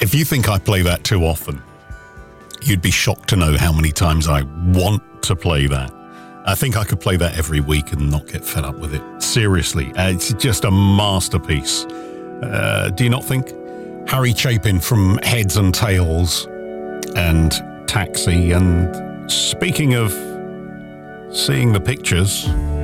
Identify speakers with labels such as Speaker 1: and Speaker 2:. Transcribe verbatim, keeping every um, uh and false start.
Speaker 1: If you think I play that too often, you'd be shocked to know how many times I want to play that. I think I could play that every week and not get fed up with it. Seriously, uh, it's just a masterpiece. Uh, do you not think? Harry Chapin from Heads and Tails and Taxi. And speaking of seeing the pictures,